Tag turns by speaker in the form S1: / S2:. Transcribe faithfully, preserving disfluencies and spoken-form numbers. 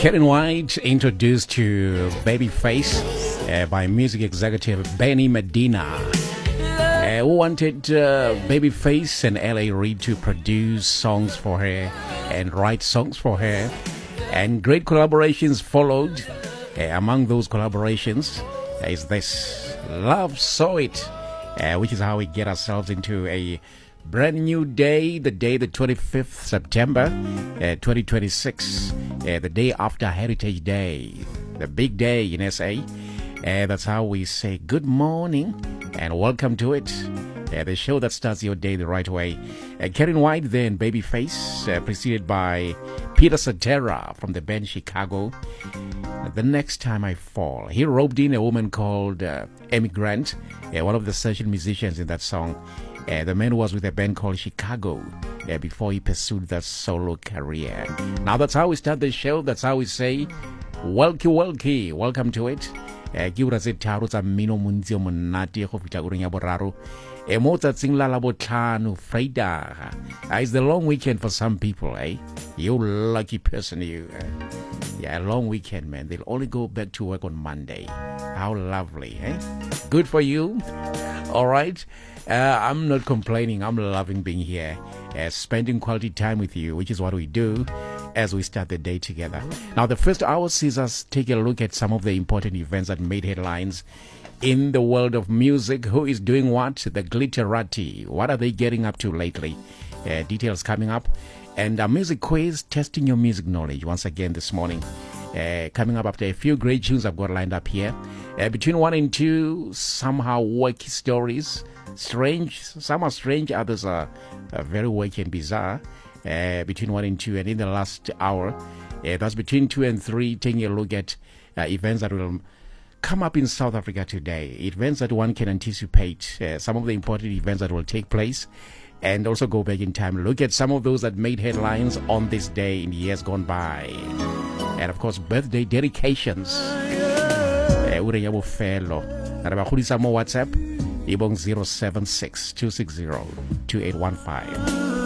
S1: Karen White introduced to Babyface uh, by music executive Benny Medina, uh, who wanted uh, Babyface and L A Reid to produce songs for her and write songs for her. And great collaborations followed. Uh, among those collaborations uh, is this Love Saw It, uh, which is how we get ourselves into a brand new day, the day, the twenty-fifth of September, uh, twenty twenty-six, uh, the day after Heritage Day, the big day in S A. Uh, that's how we say good morning and welcome to it, uh, the show that starts your day the right way. Uh, Karen White, then Babyface, uh, preceded by Peter Cetera from the band Chicago. The Next Time I Fall. He roped in a woman called uh, Amy Grant, uh, one of the session musicians in that song. Uh, the man was with a band called Chicago uh, before he pursued that solo career. Now that's how we start the show. That's how we say, welky, welky, welcome to it. Ke ura tse tharo tsa mmino montsi o monate go fitla ureng ya boraro e mo tsatsing la la botlhano Friday. It's the long weekend for some people, eh? You lucky person, you. Uh, yeah, a long weekend, man. They'll only go back to work on Monday. How lovely, eh? Good for you. All right. Uh, I'm not complaining. I'm loving being here, uh, spending quality time with you, which is what we do as we start the day together. Now, the first hour sees us take a look at some of the important events that made headlines in the world of music. Who is doing what? The Glitterati. What are they getting up to lately? Uh, details coming up. And a music quiz, testing your music knowledge once again this morning. Uh, coming up after a few great tunes I've got lined up here. Uh, between one and two, somehow wacky stories. Strange, some are strange, others are, are very wacky and bizarre. Uh, between one and two, and in the last hour, uh, that's between two and three, taking a look at uh, events that will come up in South Africa today. Events that one can anticipate, uh, some of the important events that will take place, and also go back in time, look at some of those that made headlines on this day in years gone by. And of course, birthday dedications. Ure ya bofelo. Na ba khudisa mo WhatsApp ibong zero seven six two six zero two eight one five.